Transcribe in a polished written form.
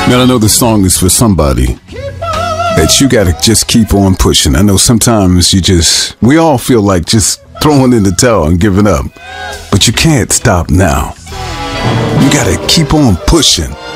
Now I know the song is for somebody that you gotta just keep on pushing. I know sometimes we all feel like just throwing in the towel and giving up, but you can't stop now. You gotta keep on pushing.